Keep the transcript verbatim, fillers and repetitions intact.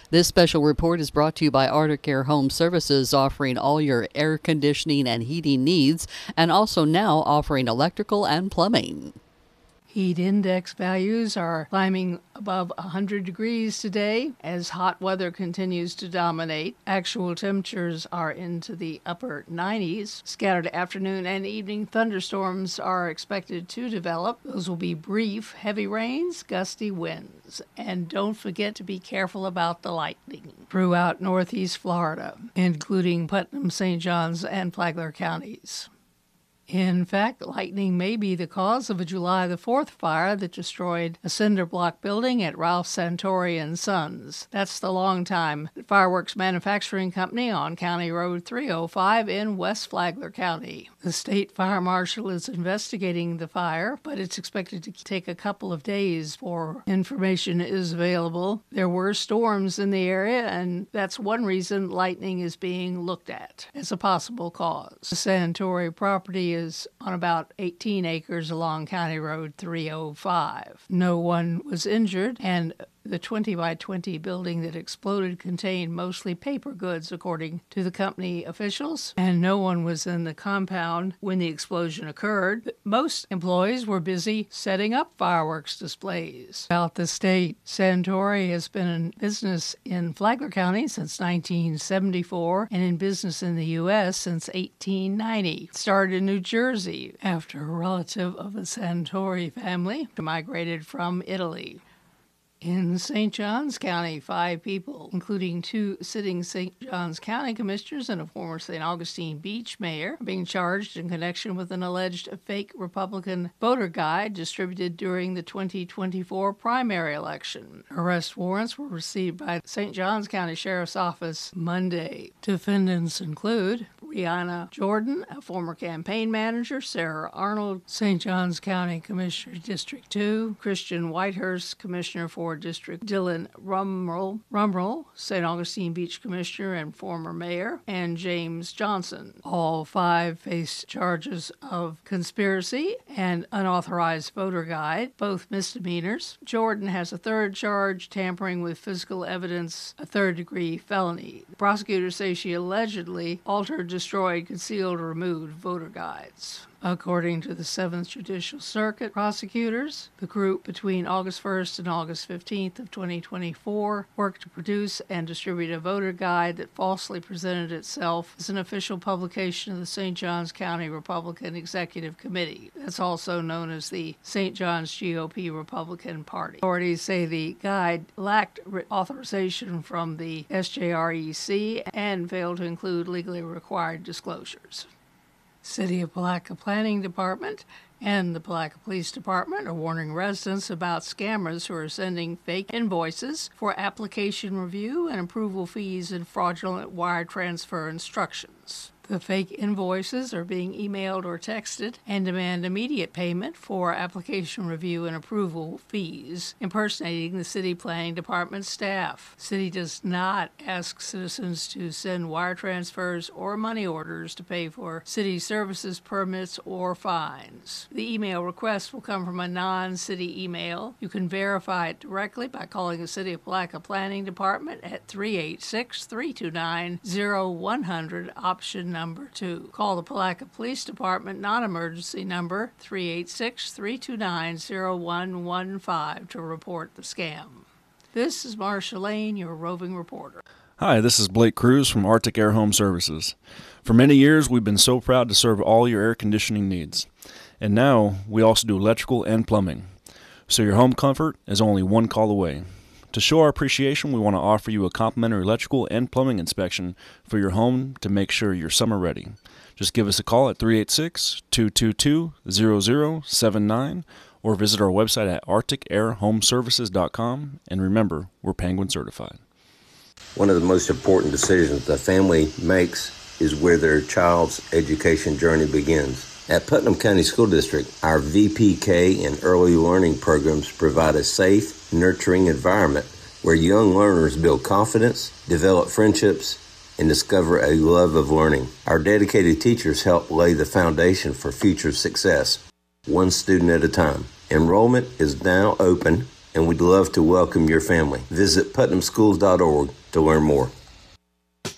This special report is brought to you by Arctic Air Home Services, offering all your air conditioning and heating needs, and also now offering electrical and plumbing. Heat index values are climbing above one hundred degrees today as hot weather continues to dominate. Actual temperatures are into the upper nineties. Scattered afternoon and evening thunderstorms are expected to develop. Those will be brief, heavy rains, gusty winds. And don't forget to be careful about the lightning throughout northeast Florida, including Putnam, Saint Johns, and Flagler counties. In fact, lightning may be the cause of a July the fourth fire that destroyed a cinder block building at Ralph Santori and Sons. That's the longtime fireworks manufacturing company on County Road three oh five in West Flagler County. The state fire marshal is investigating the fire, but it's expected to take a couple of days before information is available. There were storms in the area, and that's one reason lightning is being looked at as a possible cause. The Santori property is on about eighteen acres along County Road three oh five. No one was injured, and the twenty by twenty building that exploded contained mostly paper goods, according to the company officials, and no one was in the compound when the explosion occurred. Most employees were busy setting up fireworks displays throughout the state. Santori has been in business in Flagler County since nineteen seventy-four and in business in the U S since eighteen ninety. It started in New Jersey after a relative of the Santori family migrated from Italy. In Saint Johns County, five people, including two sitting Saint Johns County commissioners and a former Saint Augustine Beach mayor, are being charged in connection with an alleged fake Republican voter guide distributed during the twenty twenty-four primary election. Arrest warrants were received by the Saint Johns County Sheriff's Office Monday. Defendants include Brianna Jordan, a former campaign manager, Sarah Arnold, Saint Johns County Commissioner, District two, Christian Whitehurst, Commissioner for District, Dylan Rumrell, Rumrell, Saint Augustine Beach Commissioner and former mayor, and James Johnson. All five face charges of conspiracy and unauthorized voter guide, both misdemeanors. Jordan has a third charge, tampering with physical evidence, a third-degree felony. Prosecutors say she allegedly altered, destroyed, concealed, or removed voter guides. According to the seventh Judicial Circuit prosecutors, the group between August first and August fifteenth of twenty twenty-four worked to produce and distribute a voter guide that falsely presented itself as an official publication of the Saint Johns County Republican Executive Committee. That's also known as the Saint Johns G O P Republican Party. Authorities say the guide lacked authorization from the S J R E C and failed to include legally required disclosures. City of Palatka Planning Department and the Palatka Police Department are warning residents about scammers who are sending fake invoices for application review and approval fees and fraudulent wire transfer instructions. The fake invoices are being emailed or texted and demand immediate payment for application review and approval fees, impersonating the City Planning Department staff. City does not ask citizens to send wire transfers or money orders to pay for city services, permits, or fines. The email request will come from a non-city email. You can verify it directly by calling the City of Palatka Planning Department at three eight six, three two nine, zero one zero zero, option number two. Call the Palatka Police Department non-emergency number three eight six, three two nine, zero one one five to report the scam. This is Marcia Lane, your roving reporter. Hi, this is Blake Cruz from Arctic Air Home Services. For many years, we've been so proud to serve all your air conditioning needs. And now, we also do electrical and plumbing. So your home comfort is only one call away. To show our appreciation, we want to offer you a complimentary electrical and plumbing inspection for your home to make sure you're summer ready. Just give us a call at three eight six, two two two, zero zero seven nine or visit our website at arctic air home services dot com. And remember, we're Penguin certified. One of the most important decisions the family makes is where their child's education journey begins. At Putnam County School District, our V P K and early learning programs provide a safe, nurturing environment where young learners build confidence, develop friendships, and discover a love of learning. Our dedicated teachers help lay the foundation for future success, one student at a time. Enrollment is now open and we'd love to welcome your family. Visit putnam schools dot org to learn more.